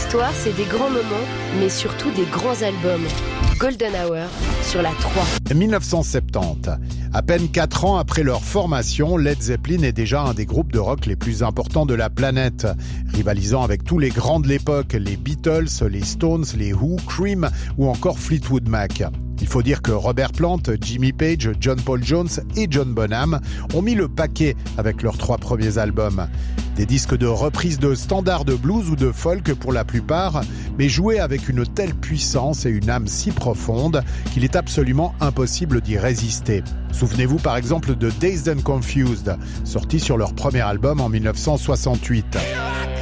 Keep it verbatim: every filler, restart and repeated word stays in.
l'histoire, c'est des grands moments, mais surtout des grands albums. Golden Hour sur la trois. dix-neuf cent soixante-dix. À peine quatre ans après leur formation, Led Zeppelin est déjà un des groupes de rock les plus importants de la planète, rivalisant avec tous les grands de l'époque, les Beatles, les Stones, les Who, Cream ou encore Fleetwood Mac. Il faut dire que Robert Plant, Jimmy Page, John Paul Jones et John Bonham ont mis le paquet avec leurs trois premiers albums. Des disques de reprise de standards de blues ou de folk pour la plupart, mais joués avec une telle puissance et une âme si profonde qu'il est absolument impossible d'y résister. Souvenez-vous par exemple de Dazed and Confused, sorti sur leur premier album en dix-neuf cent soixante-huit.